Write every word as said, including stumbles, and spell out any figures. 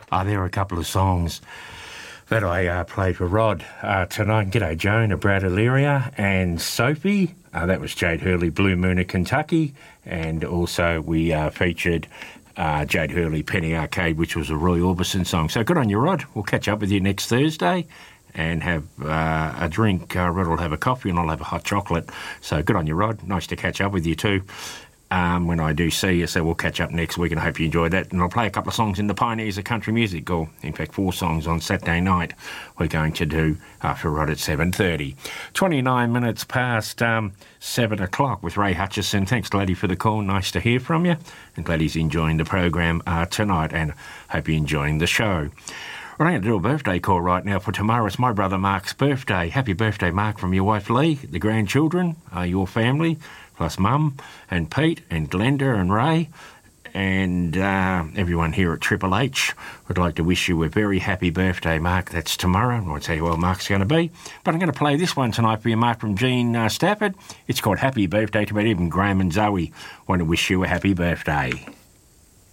Uh, there are a couple of songs that I uh, played for Rod uh, tonight. G'day Joan, and Brad Illyria and Sophie. Uh, that was Jade Hurley, Blue Moon of Kentucky. And also we uh, featured uh, Jade Hurley, Penny Arcade, which was a Roy Orbison song. So good on you, Rod. We'll catch up with you next Thursday and have uh, a drink. Uh, Rod will have a coffee and I'll have a hot chocolate. So good on you, Rod. Nice to catch up with you too. Um, when I do see you, so we'll catch up next week and I hope you enjoyed that. And I'll play a couple of songs in the Pioneers of Country Music, or in fact four songs on Saturday night we're going to do uh, for Rod at seven thirty. twenty-nine minutes past um, seven o'clock with Ray Hutchison. Thanks, Gladdy, for the call. Nice to hear from you. And Gladdy's enjoying the program uh, tonight and hope you're enjoying the show. Well, I'm going to do a birthday call right now for tomorrow. It's my brother Mark's birthday. Happy birthday, Mark, from your wife Lee, the grandchildren, uh, your family, plus Mum and Pete and Glenda and Ray and uh, everyone here at Triple H. Would like to wish you a very happy birthday, Mark. That's tomorrow. I won't tell you how well Mark's going to be. But I'm going to play this one tonight for you, Mark, from Gene uh, Stafford. It's called Happy Birthday to me. Even Graham and Zoe want to wish you a happy birthday.